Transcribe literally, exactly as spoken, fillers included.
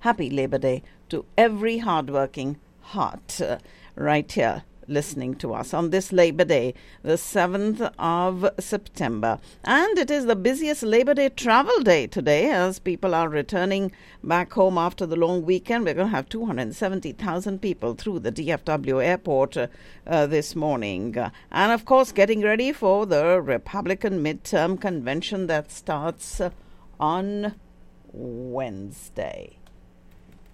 happy Labor Day to every hardworking heart uh, right here listening to us on this Labor Day, the seventh of September. And it is the busiest Labor Day travel day today as people are returning back home after the long weekend. We're going to have two hundred seventy thousand people through the D F W airport uh, uh, this morning. Uh, and, of course, getting ready for the Republican midterm convention that starts uh, on Wednesday.